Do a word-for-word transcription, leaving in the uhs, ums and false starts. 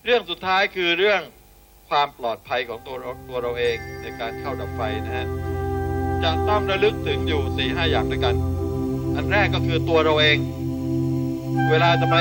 เรื่องสุดท้ายคือเรื่องความปลอดภัยของตัวเราตัวเราเองในการเข้าดับไฟนะฮะจะต้องระลึกถึงอยู่ สี่ห้า อย่างด้วยกันอันแรกก็คือตัวเราเองเวลาจะไป